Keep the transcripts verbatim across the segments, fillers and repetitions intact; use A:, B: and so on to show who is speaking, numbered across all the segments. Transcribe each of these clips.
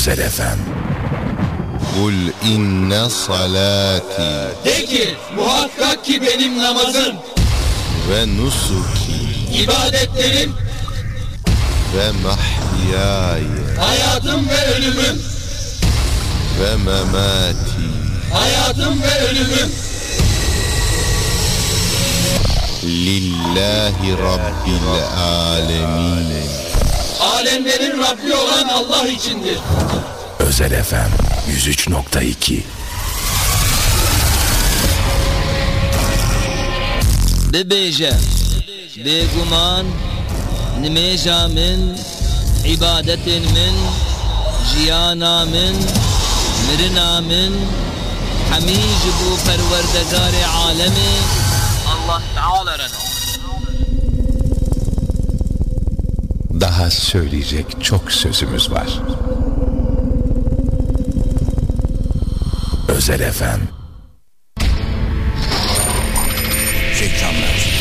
A: Özel F M.
B: Kul inne salati.
C: De ki muhakkak ki benim namazım
B: ve nusuki,
C: ibadetlerim
B: ve mahyaya,
C: hayatım ve ölümüm,
B: ve memati,
C: hayatım ve ölümüm
B: lillahi rabbil alemin.
C: Alemlerin Rabbi olan Allah içindir.
A: Özel F M yüz üç nokta iki.
D: Bebeje, beguman, nimejamin, ibadetin min, jiyanamin, mirinamin, hamij bu perverdegar-i alemi, Allah Teala rana.
A: Daha söyleyecek çok sözümüz var. Özel F M.
E: Reklamlar.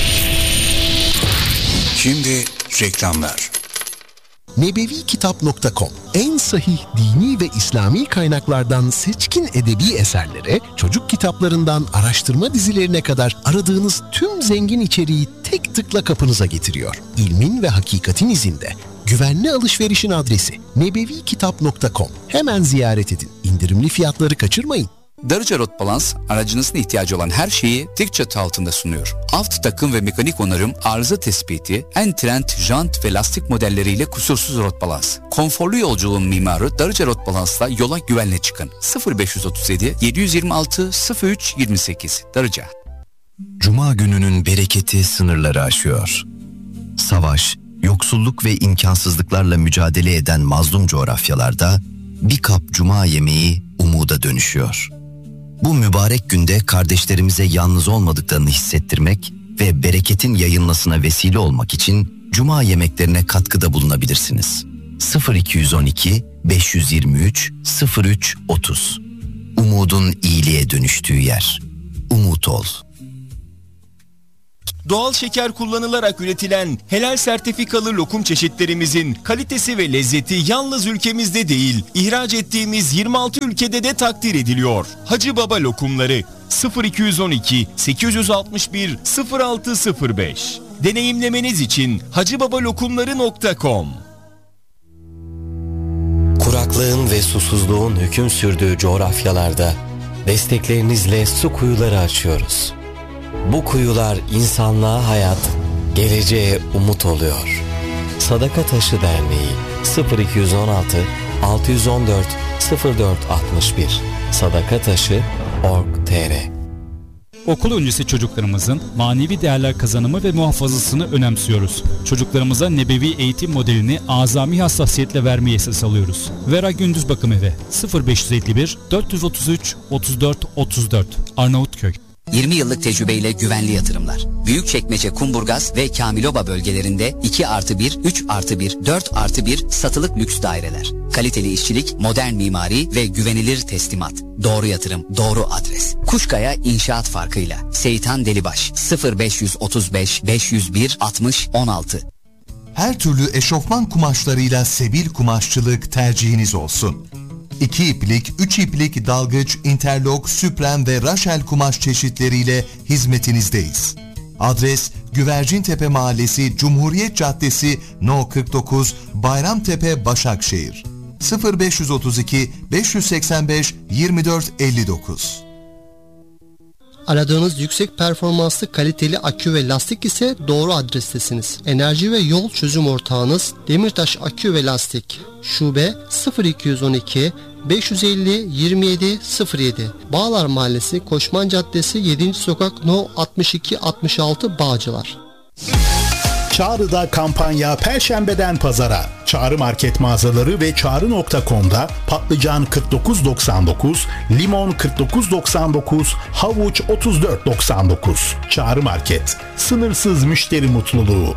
E: Şimdi reklamlar.
F: nebevi kitap nokta com en sahih dini ve İslami kaynaklardan seçkin edebi eserlere, çocuk kitaplarından araştırma dizilerine kadar aradığınız tüm zengin içeriği tek tıkla kapınıza getiriyor. İlmin ve hakikatin izinde. Güvenli alışverişin adresi nebevi kitap nokta com. Hemen ziyaret edin. İndirimli fiyatları kaçırmayın.
E: Darıca Rot Balans, aracınızın ihtiyacı olan her şeyi tek çatı altında sunuyor. Alt takım ve mekanik onarım, arıza tespiti, en trend jant ve lastik modelleriyle kusursuz rot balans. Konforlu yolculuğun mimarı Darıca Rot Balans'la yola güvenle çıkın. sıfır beş otuz yedi yedi yüz yirmi altı sıfır üç yirmi sekiz Darıca.
G: Cuma gününün bereketi sınırları aşıyor. Savaş, yoksulluk ve imkansızlıklarla mücadele eden mazlum coğrafyalarda bir kap cuma yemeği umuda dönüşüyor. Bu mübarek günde kardeşlerimize yalnız olmadıklarını hissettirmek ve bereketin yayılmasına vesile olmak için cuma yemeklerine katkıda bulunabilirsiniz. sıfır iki on iki beş yüz yirmi üç sıfır üç otuz. Umudun iyiliğe dönüştüğü yer. Umut ol.
H: Doğal şeker kullanılarak üretilen helal sertifikalı lokum çeşitlerimizin kalitesi ve lezzeti yalnız ülkemizde değil, ihraç ettiğimiz yirmi altı ülkede de takdir ediliyor. Hacı Baba lokumları sıfır iki on iki sekiz altı bir sıfır altı sıfır beş. Deneyimlemeniz için hacıbabalokumları nokta com.
I: Kuraklığın ve susuzluğun hüküm sürdüğü coğrafyalarda desteklerinizle su kuyuları açıyoruz. Bu kuyular insanlığa hayat, geleceğe umut oluyor. Sadaka Taşı Derneği sıfır iki on altı altı yüz on dört sıfır dört altmış bir sadakataşı nokta org nokta tr.
J: Okul öncesi çocuklarımızın manevi değerler kazanımı ve muhafazasını önemsiyoruz. Çocuklarımıza nebevi eğitim modelini azami hassasiyetle vermeyi esas alıyoruz. Vera Gündüz Bakım Evi sıfır beş elli bir dört yüz otuz üç otuz dört otuz dört Arnavutköy.
K: yirmi yıllık tecrübeyle güvenli yatırımlar. Büyükçekmece, Kumburgaz ve Kamiloba bölgelerinde iki artı bir, üç artı bir, dört artı bir satılık lüks daireler. Kaliteli işçilik, modern mimari ve güvenilir teslimat. Doğru yatırım, doğru adres. Kuşkaya İnşaat Farkıyla. Seyitan Delibaş sıfır beş otuz beş beş yüz bir altmış on altı.
L: Her türlü eşofman kumaşlarıyla Sebil Kumaşçılık tercihiniz olsun. İki iplik, üç iplik, dalgıç, interlok, süpren ve raşel kumaş çeşitleriyle hizmetinizdeyiz. Adres Güvercintepe Mahallesi, Cumhuriyet Caddesi, No kırk dokuz, Bayramtepe, Başakşehir. sıfır beş otuz iki beş seksen beş yirmi dört elli dokuz.
M: Aradığınız yüksek performanslı kaliteli akü ve lastik ise doğru adrestesiniz. Enerji ve yol çözüm ortağınız Demirtaş Akü ve Lastik. Şube sıfır iki on iki beş yüz elli yirmi yedi sıfır yedi. Bağlar Mahallesi, Koşman Caddesi, yedinci Sokak, No altmış iki altmış altı Bağcılar.
N: Çağrı'da kampanya Perşembeden Pazara. Çağrı Market mağazaları ve çağrı nokta com'da patlıcan kırk dokuz doksan dokuz, limon kırk dokuz doksan dokuz, havuç otuz dört doksan dokuz. Çağrı Market. Sınırsız müşteri mutluluğu.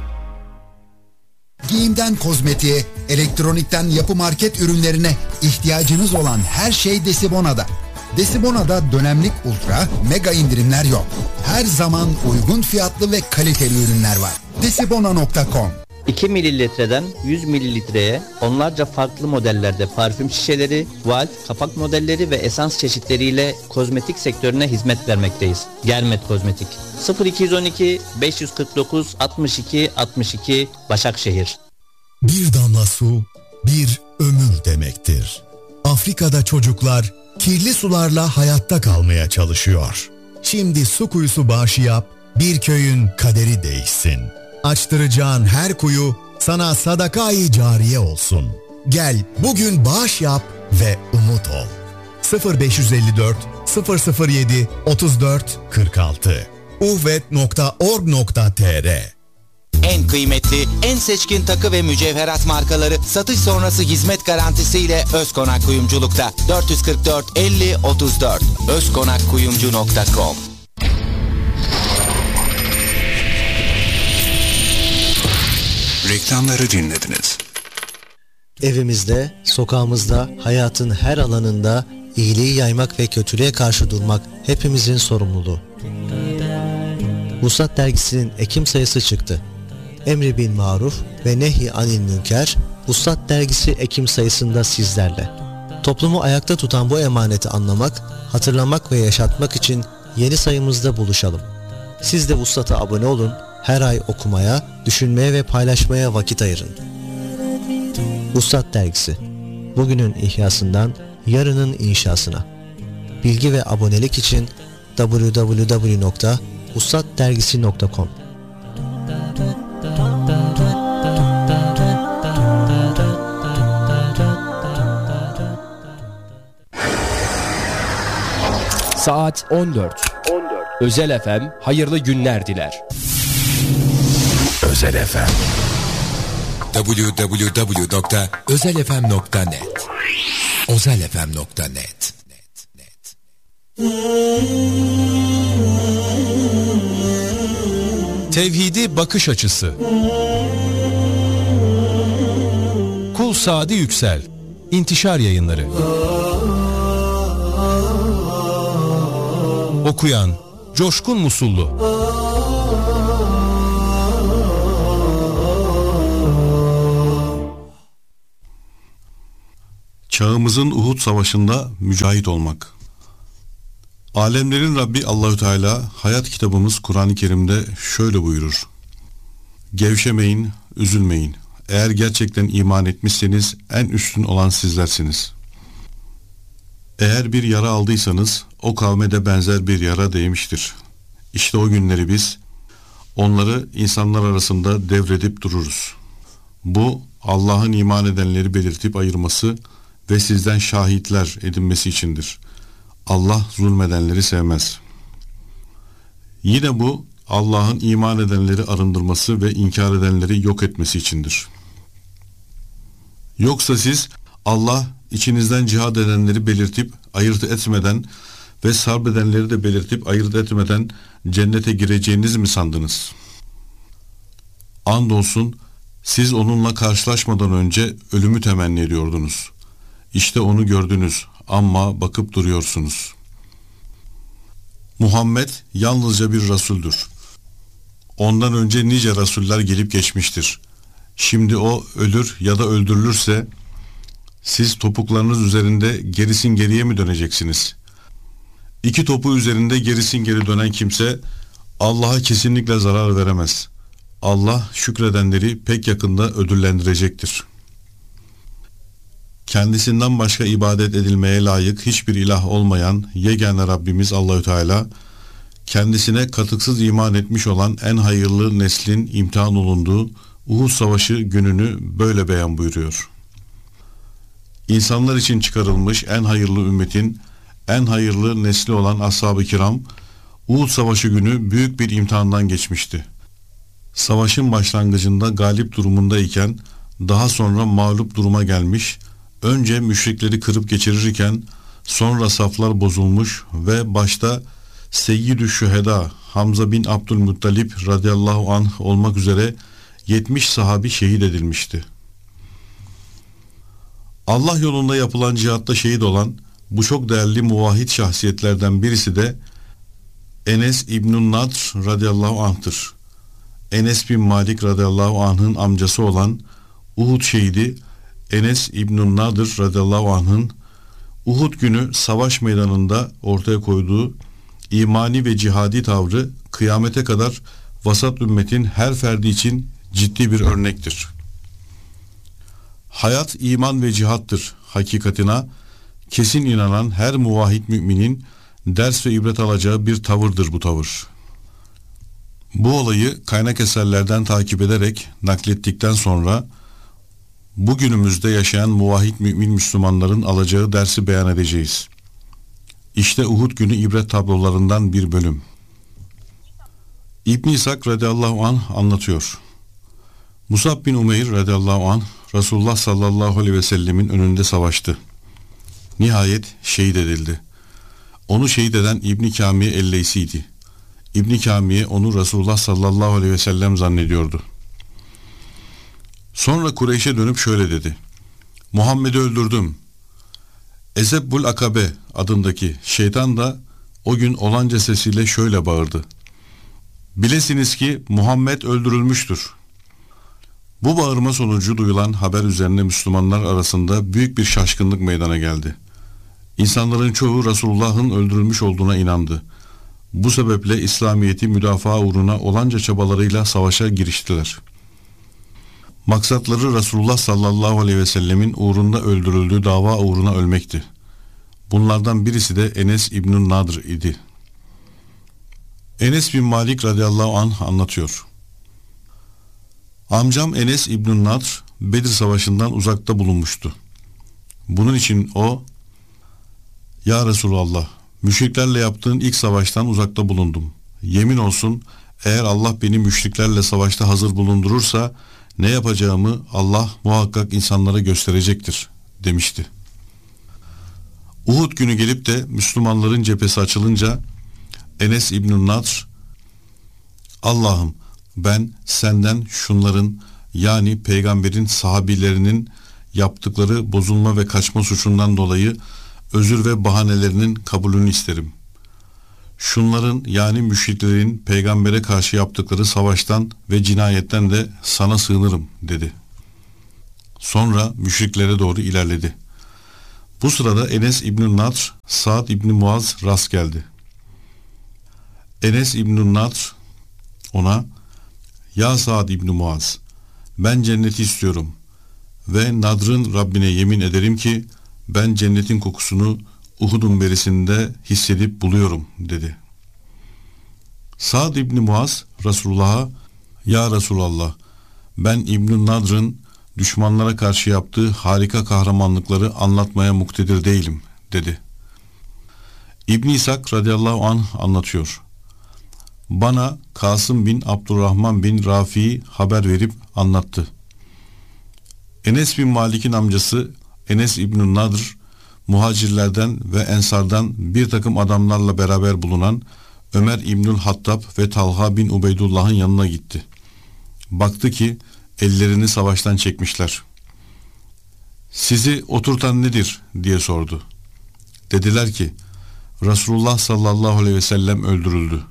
O: Giyimden kozmetiğe, elektronikten yapı market ürünlerine ihtiyacınız olan her şey Desibona'da. Desibona'da dönemlik ultra, mega indirimler yok. Her zaman uygun fiyatlı ve kaliteli ürünler var. desibona nokta com.
P: iki mililitreden yüz mililitreye onlarca farklı modellerde parfüm şişeleri, valf, kapak modelleri ve esans çeşitleriyle kozmetik sektörüne hizmet vermekteyiz. Germet Kozmetik. sıfır iki on iki beş kırk dokuz altmış iki altmış iki Başakşehir.
Q: Bir damla su, bir ömür demektir. Afrika'da çocuklar kirli sularla hayatta kalmaya çalışıyor. Şimdi su kuyusu bağışı yap, bir köyün kaderi değişsin. Açtıracağın her kuyu sana sadaka-i cariye olsun. Gel bugün bağış yap ve umut ol. sıfır beş yüz elli dört sıfır sıfır yedi otuz dört kırk altı uhvet nokta org nokta tr.
R: En kıymetli, en seçkin takı ve mücevherat markaları satış sonrası hizmet garantisiyle Özkonak Kuyumculuk'ta. dört yüz kırk dört elli otuz dört özkonak kuyumcu nokta com.
A: Reklamları dinlediniz.
S: Evimizde, sokağımızda, hayatın her alanında iyiliği yaymak ve kötülüğe karşı durmak hepimizin sorumluluğu. Vuslat dergisinin Ekim sayısı çıktı. Emri bil maruf ve nehy anil münker, Vuslat dergisi Ekim sayısında sizlerle. Toplumu ayakta tutan bu emaneti anlamak, hatırlamak ve yaşatmak için yeni sayımızda buluşalım. Siz de Vuslat'a abone olun, her ay okumaya, düşünmeye ve paylaşmaya vakit ayırın. Vuslat dergisi, bugünün ihyasından yarının inşasına. Bilgi ve abonelik için double-u double-u double-u nokta vuslat dergisi nokta com.
T: Saat on dört. Özel F M hayırlı günler diler.
A: Özel F M.
U: double-u double-u double-u nokta özel f m nokta net özel f m nokta net.
V: Tevhidi bakış açısı. Kul Sadi Yüksel. İntişar Yayınları. Okuyan Coşkun Musullu.
W: Çağımızın Uhud Savaşı'nda mücahit olmak. Alemlerin Rabbi Allahü Teala hayat kitabımız Kur'an-ı Kerim'de şöyle buyurur: Gevşemeyin, üzülmeyin. Eğer gerçekten iman etmişseniz en üstün olan sizlersiniz. Eğer bir yara aldıysanız o kavme de benzer bir yara değmiştir. İşte o günleri biz onları insanlar arasında devredip dururuz. Bu Allah'ın iman edenleri belirtip ayırması ve sizden şahitler edinmesi içindir. Allah zulmedenleri sevmez. Yine bu Allah'ın iman edenleri arındırması ve inkar edenleri yok etmesi içindir. Yoksa siz Allah içinizden cihad edenleri belirtip ayırt etmeden ve sarp edenleri de belirtip ayırt etmeden cennete gireceğinizi mi sandınız? Andolsun siz onunla karşılaşmadan önce ölümü temenni ediyordunuz. İşte onu gördünüz ama bakıp duruyorsunuz. Muhammed yalnızca bir Resul'dür. Ondan önce nice Resuller gelip geçmiştir. Şimdi o ölür ya da öldürülürse siz topuklarınız üzerinde gerisin geriye mi döneceksiniz? İki topu üzerinde gerisin geri dönen kimse Allah'a kesinlikle zarar veremez. Allah şükredenleri pek yakında ödüllendirecektir. Kendisinden başka ibadet edilmeye layık hiçbir ilah olmayan yegane Rabbimiz Allahü Teala, kendisine katıksız iman etmiş olan en hayırlı neslin imtihan olunduğu Uhud Savaşı gününü böyle beyan buyuruyor. İnsanlar için çıkarılmış en hayırlı ümmetin en hayırlı nesli olan ashab-ı kiram, Uhud Savaşı günü büyük bir imtihandan geçmişti. Savaşın başlangıcında galip durumundayken daha sonra mağlup duruma gelmiş, önce müşrikleri kırıp geçirirken sonra saflar bozulmuş ve başta Seyyid-ü Şüheda Hamza bin Abdülmuttalip radıyallahu anh olmak üzere yetmiş sahabi şehit edilmişti. Allah yolunda yapılan cihatta şehit olan bu çok değerli muvahhid şahsiyetlerden birisi de Enes İbn-i Nadr radıyallahu anh'tır. Enes bin Malik radıyallahu anh'ın amcası olan Uhud şehidi Enes İbn-i Nadir radıyallahu anh'ın Uhud günü savaş meydanında ortaya koyduğu imani ve cihadi tavrı kıyamete kadar vasat ümmetin her ferdi için ciddi bir örnektir. Hayat iman ve cihattır hakikatine kesin inanan her muvahhid müminin ders ve ibret alacağı bir tavırdır bu tavır. Bu olayı kaynak eserlerden takip ederek naklettikten sonra bugünümüzde yaşayan muvahhid mümin Müslümanların alacağı dersi beyan edeceğiz. İşte Uhud günü ibret tablolarından bir bölüm. İbn İshak radıyallahu anh anlatıyor. Musab bin Umeyr radıyallahu anh Resulullah sallallahu aleyhi ve sellemin önünde savaştı. Nihayet şehit edildi. Onu şehit eden İbn Kamiye Elleysi'ydi. İbn Kamiye onu Resulullah sallallahu aleyhi ve sellem zannediyordu. Sonra Kureyş'e dönüp şöyle dedi. Muhammed'i öldürdüm. Ezebbul Akabe adındaki şeytan da o gün olanca sesiyle şöyle bağırdı. Bilesiniz ki Muhammed öldürülmüştür. Bu bağırma sonucu duyulan haber üzerine Müslümanlar arasında büyük bir şaşkınlık meydana geldi. İnsanların çoğu Resulullah'ın öldürülmüş olduğuna inandı. Bu sebeple İslamiyet'i müdafaa uğruna olanca çabalarıyla savaşa giriştiler. Maksatları Resulullah sallallahu aleyhi ve sellemin uğrunda öldürüldüğü dava uğruna ölmekti. Bunlardan birisi de Enes İbn-i Nadir idi. Enes bin Malik radıyallahu anh anlatıyor. Amcam Enes İbn-i Nadir Bedir Savaşı'ndan uzakta bulunmuştu. Bunun için o, Ya Resulallah, müşriklerle yaptığın ilk savaştan uzakta bulundum. Yemin olsun eğer Allah beni müşriklerle savaşta hazır bulundurursa ne yapacağımı Allah muhakkak insanlara gösterecektir demişti. Uhud günü gelip de Müslümanların cephesi açılınca Enes İbn-i Nadir, Allah'ım ben senden şunların yani peygamberin sahabilerinin yaptıkları bozulma ve kaçma suçundan dolayı özür ve bahanelerinin kabulünü isterim. Şunların yani müşriklerin peygambere karşı yaptıkları savaştan ve cinayetten de sana sığınırım dedi. Sonra müşriklere doğru ilerledi. Bu sırada Enes İbn-i Nadir Sa'd İbn Muaz rast geldi. Enes İbn-i Nadir ona Ya Sa'd İbn Muaz, ben cenneti istiyorum ve Nadr'ın Rabbine yemin ederim ki ben cennetin kokusunu Uhud'un berisinde hissedip buluyorum dedi. Sa'd İbn Muaz Resulullah'a Ya Resulallah, ben İbn Nadr'ın düşmanlara karşı yaptığı harika kahramanlıkları anlatmaya muktedir değilim dedi. İbn İshak radıyallahu anh anlatıyor. Bana Kasım bin Abdurrahman bin Rafi'yi haber verip anlattı. Enes bin Malik'in amcası Enes İbn Nadir muhacirlerden ve ensardan bir takım adamlarla beraber bulunan Ömer İbnül Hattab ve Talha bin Ubeydullah'ın yanına gitti. Baktı ki ellerini savaştan çekmişler. Sizi oturtan nedir diye sordu. Dediler ki Resulullah sallallahu aleyhi ve sellem öldürüldü.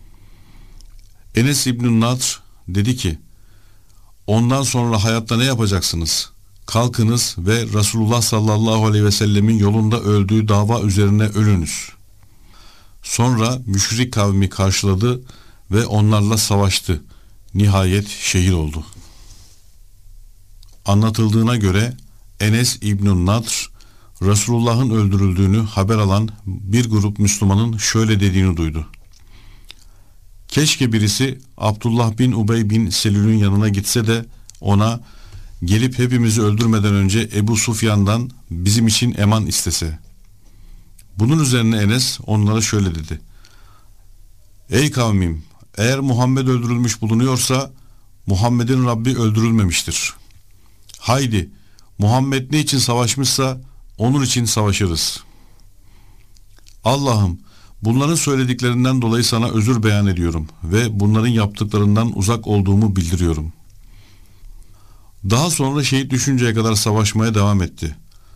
W: Enes İbn Nadir dedi ki ondan sonra hayatta ne yapacaksınız? Kalkınız ve Resulullah sallallahu aleyhi ve sellemin yolunda öldüğü dava üzerine ölünüz. Sonra müşrik kavmi karşıladı ve onlarla savaştı. Nihayet şehit oldu. Anlatıldığına göre Enes İbn Nadir Resulullah'ın öldürüldüğünü haber alan bir grup Müslümanın şöyle dediğini duydu. Keşke birisi Abdullah bin Ubey bin Selül'ün yanına gitse de ona gelip hepimizi öldürmeden önce Ebu Sufyan'dan bizim için eman istese. Bunun üzerine Enes onlara şöyle dedi. Ey kavmim, eğer Muhammed öldürülmüş bulunuyorsa Muhammed'in Rabbi öldürülmemiştir. Haydi Muhammed ne için savaşmışsa onun için savaşırız. Allah'ım, bunların söylediklerinden dolayı sana özür beyan ediyorum ve bunların yaptıklarından uzak olduğumu bildiriyorum. Daha sonra şehit düşünceye kadar savaşmaya devam etti.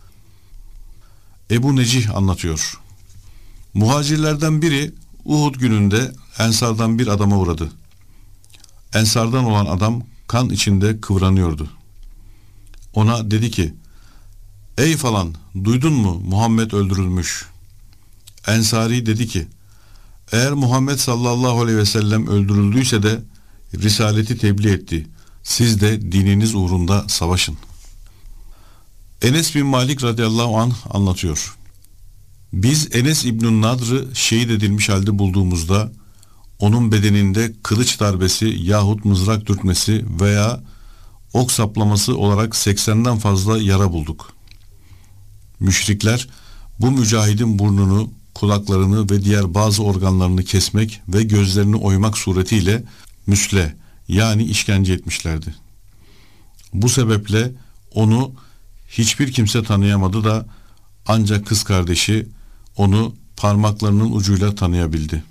W: Ebu Necih anlatıyor. Muhacirlerden biri Uhud gününde Ensardan bir adama uğradı. Ensardan olan adam kan içinde kıvranıyordu. Ona dedi ki, ''Ey falan, duydun mu, Muhammed öldürülmüş.'' Ensari dedi ki, ''Eğer Muhammed sallallahu aleyhi ve sellem öldürüldüyse de risaleti tebliğ etti. Siz de dininiz uğrunda savaşın.'' Enes bin Malik radıyallahu anh anlatıyor. Biz Enes İbn-i Nadr'ı şehit edilmiş halde bulduğumuzda onun bedeninde kılıç darbesi yahut mızrak dürtmesi veya ok saplaması olarak seksenden fazla yara bulduk. Müşrikler bu mücahidin burnunu, kulaklarını ve diğer bazı organlarını kesmek ve gözlerini oymak suretiyle müsle yani işkence etmişlerdi. Bu sebeple onu hiçbir kimse tanıyamadı da ancak kız kardeşi onu parmaklarının ucuyla tanıyabildi.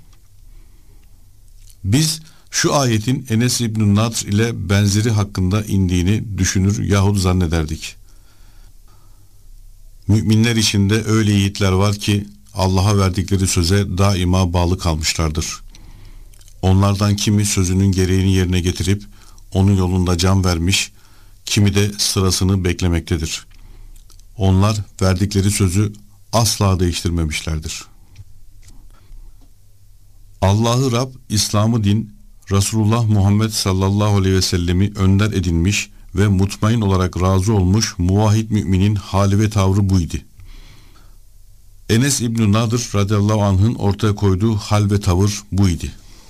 W: Biz şu ayetin Enes İbn-i Nadr ile benzeri hakkında indiğini düşünür yahut zannederdik. Müminler içinde öyle yiğitler var ki Allah'a verdikleri söze daima bağlı kalmışlardır. Onlardan kimi sözünün gereğini yerine getirip onun yolunda can vermiş, kimi de sırasını beklemektedir. Onlar verdikleri sözü asla değiştirmemişlerdir. Allah'ı Rab, İslam'ı din, Resulullah Muhammed sallallahu aleyhi ve sellemi önder edinmiş ve mutmain olarak razı olmuş muvahhid müminin hali ve tavrı buydu. Enes İbn-i Nadr radıyallahu anh'ın ortaya koyduğu hal ve tavır buydu.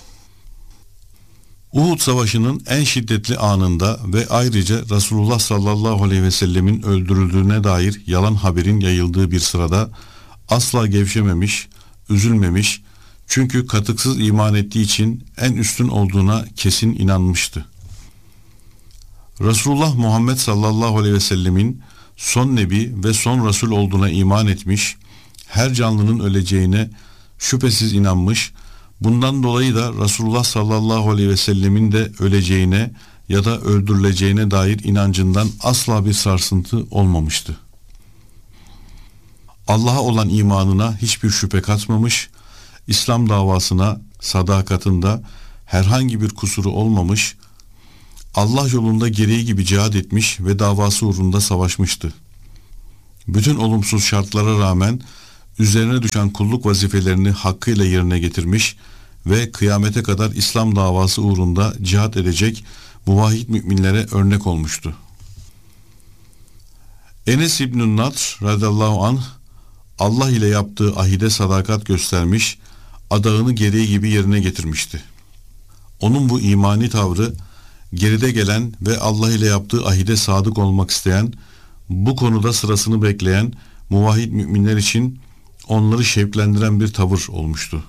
W: Uhud Savaşı'nın en şiddetli anında ve ayrıca Resulullah sallallahu aleyhi ve sellemin öldürüldüğüne dair yalan haberin yayıldığı bir sırada asla gevşememiş, üzülmemiş, çünkü katıksız iman ettiği için en üstün olduğuna kesin inanmıştı. Resulullah Muhammed sallallahu aleyhi ve sellemin son nebi ve son Resul olduğuna iman etmiş, her canlının öleceğine şüphesiz inanmış, bundan dolayı da Resulullah sallallahu aleyhi ve sellemin de öleceğine ya da öldürüleceğine dair inancından asla bir sarsıntı olmamıştı. Allah'a olan imanına hiçbir şüphe katmamış, İslam davasına, sadakatında herhangi bir kusuru olmamış, Allah yolunda gereği gibi cihad etmiş ve davası uğrunda savaşmıştı. Bütün olumsuz şartlara rağmen üzerine düşen kulluk vazifelerini hakkıyla yerine getirmiş ve kıyamete kadar İslam davası uğrunda cihat edecek muvahhid müminlere örnek olmuştu. Enes İbn-i Nadr radıyallahu anh Allah ile yaptığı ahide sadakat göstermiş, adağını gereği gibi yerine getirmişti. Onun bu imani tavrı geride gelen ve Allah ile yaptığı ahide sadık olmak isteyen, bu konuda sırasını bekleyen muvahhid müminler için onları şevklendiren bir tavır olmuştu.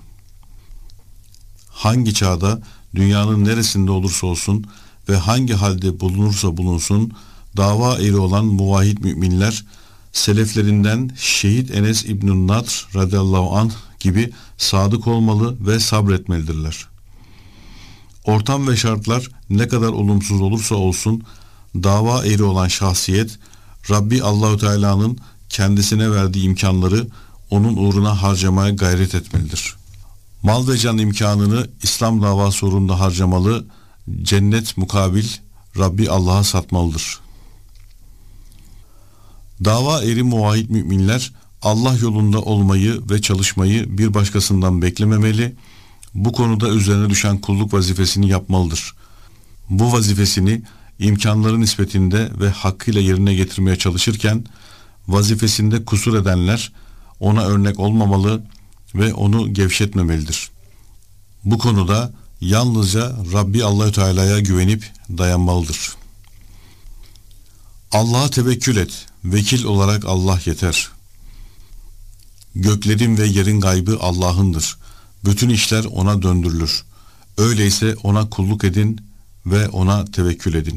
W: Hangi çağda, dünyanın neresinde olursa olsun ve hangi halde bulunursa bulunsun, dava eri olan muvahhid müminler, seleflerinden şehit Enes İbn-i Nadr radıyallahu anh gibi sadık olmalı ve sabretmelidirler. Ortam ve şartlar ne kadar olumsuz olursa olsun, dava eri olan şahsiyet, Rabbi Allahu Teala'nın kendisine verdiği imkanları onun uğruna harcamaya gayret etmelidir. Mal ve can imkanını İslam davası uğrunda harcamalı, cennet mukabil Rabbi Allah'a satmalıdır. Dava eri muvahhid müminler Allah yolunda olmayı ve çalışmayı bir başkasından beklememeli, bu konuda üzerine düşen kulluk vazifesini yapmalıdır. Bu vazifesini imkanları nispetinde ve hakkıyla yerine getirmeye çalışırken vazifesinde kusur edenler ona örnek olmamalı ve onu gevşetmemelidir. Bu konuda yalnızca Rabbi Allahü Teala'ya güvenip dayanmalıdır. Allah'a tevekkül et, vekil olarak Allah yeter. Göklerin ve yerin gaybı Allah'ındır. Bütün işler ona döndürülür. Öyleyse ona kulluk edin ve ona tevekkül edin.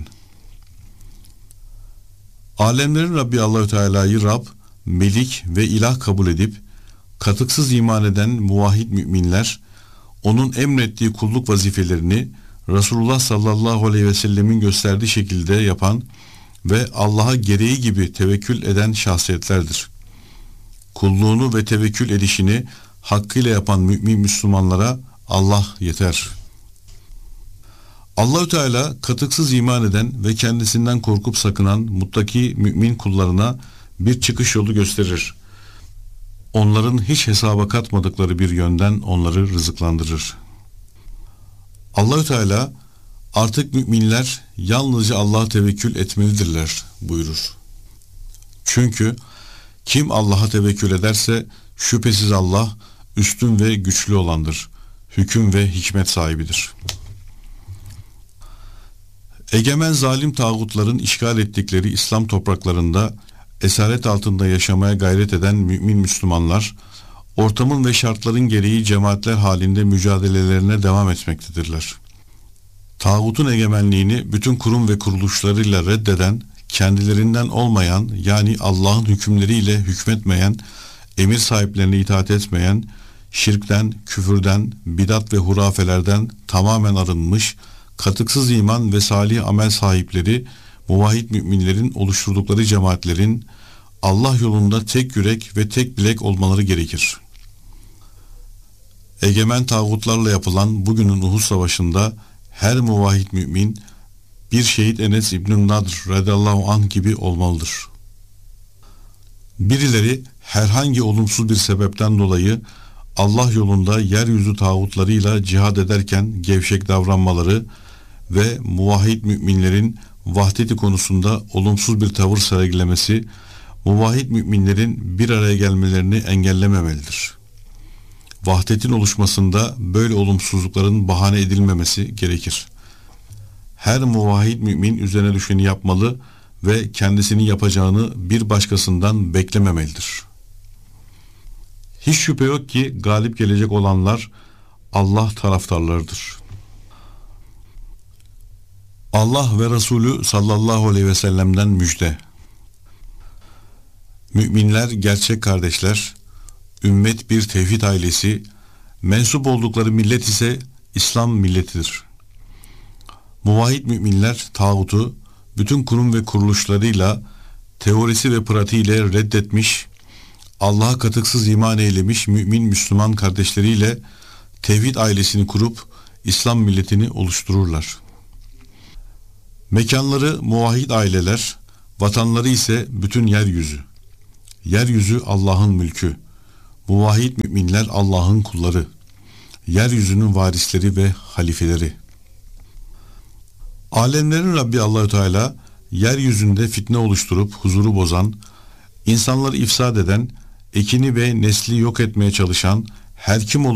W: Alemlerin Rabbi Allahü Teala'yı Rab, Melik ve İlah kabul edip katıksız iman eden muvahhid müminler, onun emrettiği kulluk vazifelerini Resulullah sallallahu aleyhi ve sellemin gösterdiği şekilde yapan ve Allah'a gereği gibi tevekkül eden şahsiyetlerdir. Kulluğunu ve tevekkül edişini hakkıyla yapan mümin Müslümanlara Allah yeter. Allahü Teala katıksız iman eden ve kendisinden korkup sakınan muttaki mümin kullarına bir çıkış yolu gösterir. Onların hiç hesaba katmadıkları bir yönden onları rızıklandırır. Allahü Teala artık müminler yalnızca Allah'a tevekkül etmelidirler buyurur. Çünkü kim Allah'a tevekkül ederse şüphesiz Allah üstün ve güçlü olandır. Hüküm ve hikmet sahibidir. Egemen zalim tağutların işgal ettikleri İslam topraklarında esaret altında yaşamaya gayret eden mümin Müslümanlar, ortamın ve şartların gereği cemaatler halinde mücadelelerine devam etmektedirler. Tağutun egemenliğini bütün kurum ve kuruluşlarıyla reddeden, kendilerinden olmayan yani Allah'ın hükümleriyle hükmetmeyen, emir sahiplerine itaat etmeyen, şirkten, küfürden, bidat ve hurafelerden tamamen arınmış, katıksız iman ve salih amel sahipleri, muvahhid müminlerin oluşturdukları cemaatlerin Allah yolunda tek yürek ve tek bilek olmaları gerekir. Egemen tağutlarla yapılan bugünün Uhud Savaşı'nda her muvahhid mümin bir şehit Enes İbn Nadr radıyallahu anh gibi olmalıdır. Birileri herhangi olumsuz bir sebepten dolayı Allah yolunda yeryüzü tağutlarıyla cihad ederken gevşek davranmaları ve muvahhid müminlerin vahdeti konusunda olumsuz bir tavır sergilemesi, muvahhid müminlerin bir araya gelmelerini engellememelidir. Vahdetin oluşmasında böyle olumsuzlukların bahane edilmemesi gerekir. Her muvahhid mümin üzerine düşeni yapmalı ve kendisini yapacağını bir başkasından beklememelidir. Hiç şüphe yok ki galip gelecek olanlar Allah taraftarlarıdır. Allah ve Resulü sallallahu aleyhi ve sellem'den müjde. Müminler gerçek kardeşler, ümmet bir tevhid ailesi, mensup oldukları millet ise İslam milletidir. Muvahhid müminler tağutu bütün kurum ve kuruluşlarıyla, teorisi ve pratiğiyle reddetmiş, Allah'a katıksız iman eylemiş mümin Müslüman kardeşleriyle tevhid ailesini kurup İslam milletini oluştururlar. Mekanları muvahhid aileler, vatanları ise bütün yeryüzü. Yeryüzü Allah'ın mülkü. Muvahhid müminler Allah'ın kulları. Yeryüzünün varisleri ve halifeleri. Alemlerin Rabbi Allahü Teala yeryüzünde fitne oluşturup huzuru bozan, insanları ifsad eden, ekini ve nesli yok etmeye çalışan her kim